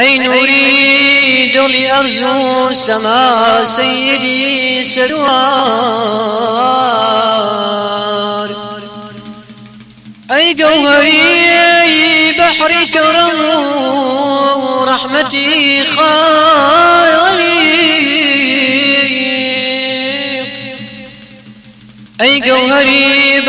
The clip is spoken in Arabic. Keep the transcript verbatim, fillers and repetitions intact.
أي نريد لأرجو سما سيدي سروار أي جوهري أي بحر كرم رحمتي خالق أي جوهري